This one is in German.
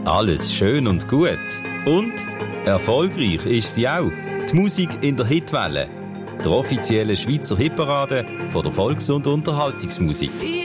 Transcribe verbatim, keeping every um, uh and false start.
Alles schön und gut. Und erfolgreich ist sie auch. Die Musik in der Hitwelle. Der offizielle Schweizer Hitparade von der Volks- und Unterhaltungsmusik.